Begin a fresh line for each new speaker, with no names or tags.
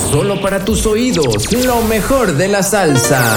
Solo para tus oídos, lo mejor de la salsa.